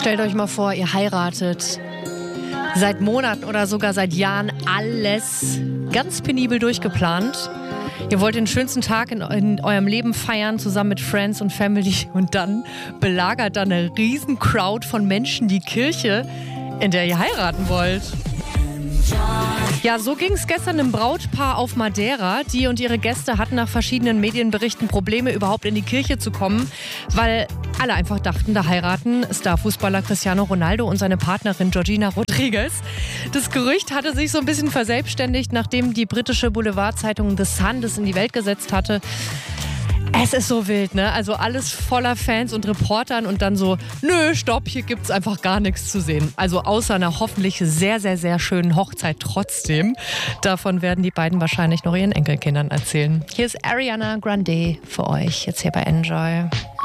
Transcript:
Stellt euch mal vor, ihr heiratet. Seit Monaten oder sogar seit Jahren alles ganz penibel durchgeplant. Ihr wollt den schönsten Tag in eurem Leben feiern, zusammen mit Friends und Family. Und dann belagert da eine riesen Crowd von Menschen die Kirche, in der ihr heiraten wollt. Ja, so ging es gestern einem Brautpaar auf Madeira. Die und ihre Gäste hatten nach verschiedenen Medienberichten Probleme, überhaupt in die Kirche zu kommen, weil alle einfach dachten, da heiraten Starfußballer Cristiano Ronaldo und seine Partnerin Georgina Rodriguez. Das Gerücht hatte sich so ein bisschen verselbstständigt, nachdem die britische Boulevardzeitung The Sun das in die Welt gesetzt hatte. Es ist so wild, ne? Also alles voller Fans und Reportern und dann so, nö, stopp, hier gibt's einfach gar nichts zu sehen. Also außer einer hoffentlich sehr, sehr, sehr schönen Hochzeit trotzdem. Davon werden die beiden wahrscheinlich noch ihren Enkelkindern erzählen. Hier ist Ariana Grande für euch, jetzt hier bei Enjoy.